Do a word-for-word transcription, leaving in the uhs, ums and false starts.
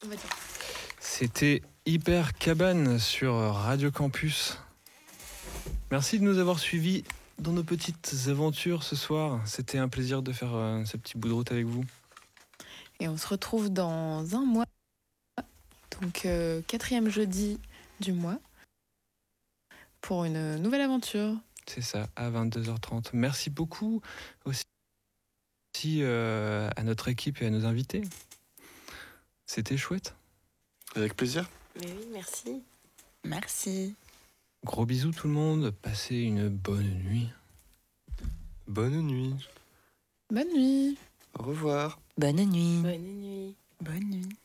on va dire. C'était Hyper Cabane sur Radio Campus. Merci de nous avoir suivis dans nos petites aventures ce soir. C'était un plaisir de faire euh, ce petit bout de route avec vous. Et on se retrouve dans un mois, donc euh, quatrième jeudi du mois, pour une nouvelle aventure. C'est ça, à vingt-deux heures trente. Merci beaucoup aussi euh, à notre équipe et à nos invités. C'était chouette. Avec plaisir. Mais oui, merci. Merci. Gros bisous tout le monde. Passez une bonne nuit. Bonne nuit. Bonne nuit. Au revoir. Bonne nuit. Bonne nuit. Bonne nuit.